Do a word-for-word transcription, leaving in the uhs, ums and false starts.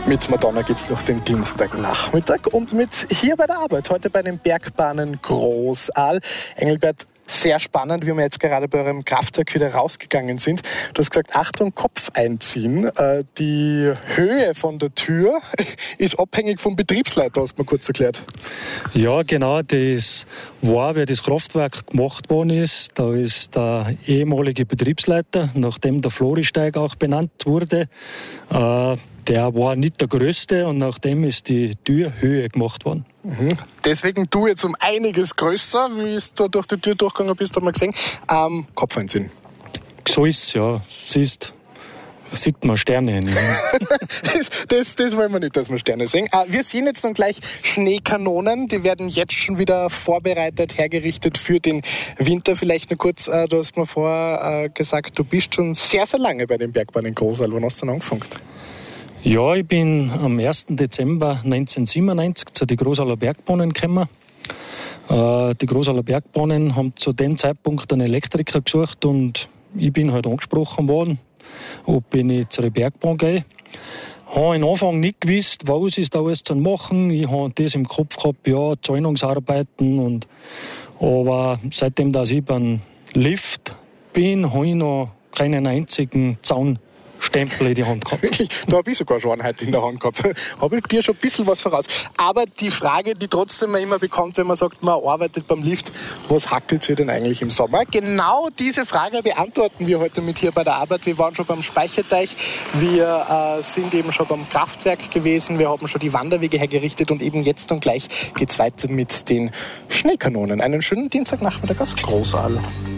Mit Madonna geht's durch den Dienstagnachmittag und mit hier bei der Arbeit, heute bei den Bergbahnen Großaal. Engelbert, sehr spannend, wie wir jetzt gerade bei eurem Kraftwerk wieder rausgegangen sind. Du hast gesagt, Achtung, Kopf einziehen. Die Höhe von der Tür ist abhängig vom Betriebsleiter, hast du mir kurz erklärt. Ja, genau, das war, wie das Kraftwerk gemacht worden ist. Da ist der ehemalige Betriebsleiter, nachdem der Floristeig auch benannt wurde, äh, der war nicht der größte und nachdem ist die Türhöhe gemacht worden. Mhm. Deswegen du jetzt um einiges größer, wie du da durch die Tür durchgegangen bist, haben wir gesehen. Ähm, Kopf einziehen. So ist es, ja. Siehst, sieht man Sterne. das, das, das wollen wir nicht, dass wir Sterne sehen. Äh, wir sehen jetzt dann gleich Schneekanonen. Die werden jetzt schon wieder vorbereitet, hergerichtet für den Winter. Vielleicht nur kurz, äh, du hast mir vorher äh, gesagt, du bist schon sehr, sehr lange bei den Bergbahnen Großaal. Wann hast du denn angefangen? Ja, ich bin am ersten Dezember neunzehnhundertsiebenundneunzig zu den Großaaler Bergbahnen gekommen. Äh, die Großaaler Bergbahnen haben zu dem Zeitpunkt einen Elektriker gesucht und ich bin halt angesprochen worden, ob ich nicht zu der Bergbahn gehe. Ich habe am Anfang nicht gewusst, was ist da alles zu machen. Ich habe das im Kopf gehabt, ja, Zäunungsarbeiten. Und, aber seitdem, dass ich beim Lift bin, habe ich noch keinen einzigen Zaun Stempel in die Hand gehabt. Wirklich? Da habe ich sogar schon heute in der Hand gehabt. Habe ich dir schon ein bisschen was voraus. Aber die Frage, die trotzdem immer bekommt, wenn man sagt, man arbeitet beim Lift, was hackelt sich denn eigentlich im Sommer? Genau diese Frage beantworten wir heute mit hier bei der Arbeit. Wir waren schon beim Speicherteich, wir äh, sind eben schon beim Kraftwerk gewesen, wir haben schon die Wanderwege hergerichtet und eben jetzt dann gleich geht es weiter mit den Schneekanonen. Einen schönen Dienstagnachmittag aus Großaal.